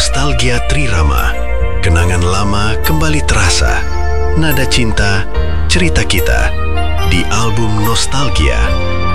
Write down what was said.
Nostalgia Trirama. Kenangan lama kembali terasa. Nada cinta, cerita kita di album Nostalgia.